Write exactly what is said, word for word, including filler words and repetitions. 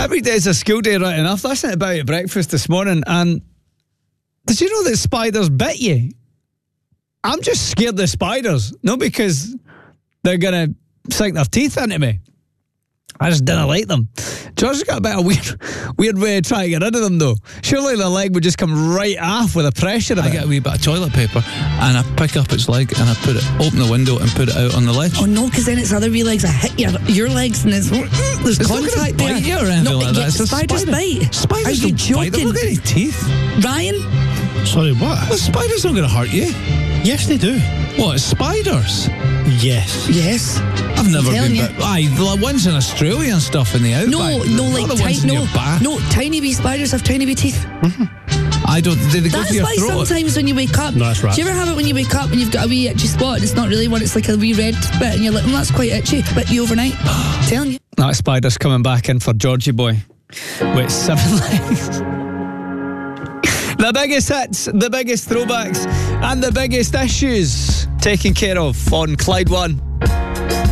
Every day's a school day, right enough. That's it about at breakfast this morning. And did you know that spiders bit you? I'm just scared of spiders. Not because they're going to sink their teeth into me. I just didn't like them. George's got a bit of weird, weird way of trying to get rid of them, though. Surely the leg would just come right off with the pressure of I it. get a wee bit of toilet paper and I pick up its leg and I put it, open the window and put it out on the ledge. Oh no, because then it's other wee legs that hit your, your legs and it's, there's It's not gonna contact there. bite you or anything No, like that. yeah, It's a spiders spider. bite. Spiders Are you don't bite. They've joking? not got any teeth. Ryan? Sorry, what? Well, spiders not going to hurt you. Yes, they do. What, spiders? Yes. Yes. I've never telling been you. bit. Aye, the ones in Australia and stuff in the outback. No, no, Not like the ones tiny, in no, your back. no, tiny wee spiders have tiny wee teeth. I don't. Do they go That's for your why throat? sometimes when you wake up, No, that's rats. do you ever have it when you wake up and you've got a wee itchy spot and it's not really one, it's like a wee red bit and you're like, oh, that's quite itchy. Bit you overnight. Telling you. That spider's coming back in for Georgie boy with seven legs. The biggest hits, the biggest throwbacks, and the biggest issues taken care of on Clyde One.